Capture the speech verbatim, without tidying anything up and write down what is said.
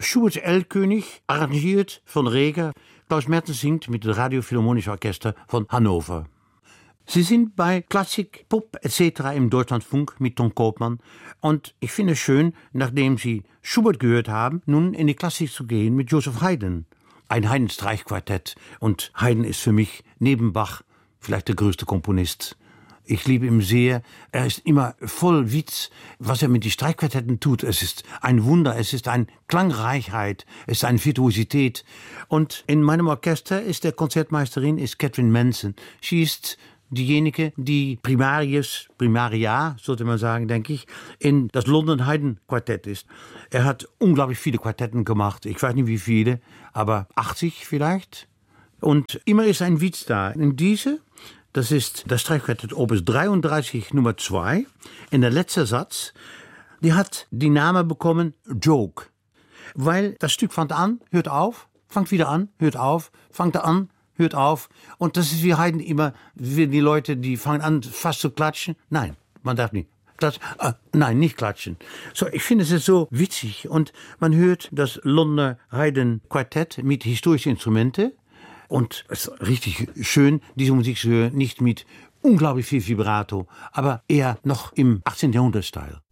Schuberts Erlkönig, arrangiert von Reger. Klaus Mertens singt mit dem Radiophilharmonischen Orchester von Hannover. Sie sind bei Klassik, Pop et cetera im Deutschlandfunk mit Tom Koopman. Und ich finde es schön, nachdem Sie Schubert gehört haben, nun in die Klassik zu gehen mit Joseph Haydn. Ein Haydn-Streichquartett. Und Haydn ist für mich neben Bach vielleicht der größte Komponist. Ich liebe ihn sehr. Er ist immer voll Witz, was er mit den Streichquartetten tut. Es ist ein Wunder, es ist eine Klangreichheit, es ist eine Virtuosität. Und in meinem Orchester ist der Konzertmeisterin ist Catherine Manson. Sie ist diejenige, die Primarius, Primaria, sollte man sagen, denke ich, in das London Haydn Quartett ist. Er hat unglaublich viele Quartetten gemacht. Ich weiß nicht wie viele, aber achtzig vielleicht. Und immer ist ein Witz da. In diese, das ist das Streichquartett Opus dreiunddreißig Nummer zwei. In der letzte Satz, die hat die Name bekommen Joke. Weil das Stück fängt an, hört auf, fängt wieder an, hört auf, fängt an, hört auf. Und das ist wie Haydn immer, wie die Leute, die fangen an fast zu klatschen. Nein, man darf nicht. Klatsch, äh, nein, nicht klatschen. So, ich finde es ist so witzig. Und man hört das Londoner Haydn Quartett mit historischen Instrumenten. Und es ist richtig schön, diese Musik zu hören, nicht mit unglaublich viel Vibrato, aber eher noch im achtzehnten Jahrhundert-Style.